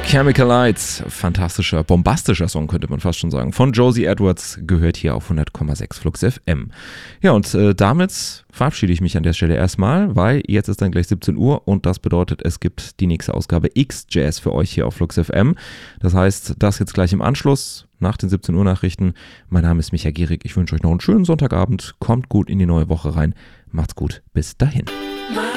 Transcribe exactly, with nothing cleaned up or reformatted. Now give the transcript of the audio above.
Chemical Lights, fantastischer, bombastischer Song, könnte man fast schon sagen. Von Josie Edwards, gehört hier auf hundert Komma sechs Flux F M. Ja, und äh, damit verabschiede ich mich an der Stelle erstmal, weil jetzt ist dann gleich siebzehn Uhr und das bedeutet, es gibt die nächste Ausgabe X-Jazz für euch hier auf Flux F M. Das heißt, das jetzt gleich im Anschluss nach den siebzehn Uhr Nachrichten. Mein Name ist Micha Gierig, ich wünsche euch noch einen schönen Sonntagabend, kommt gut in die neue Woche rein, macht's gut, bis dahin.